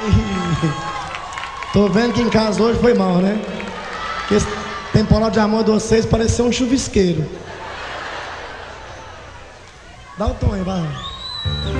Tô vendo que em casa hoje foi mal, né? Esse temporal de amor de vocês pareceu um chuvisqueiro. Dá o tom aí, vai.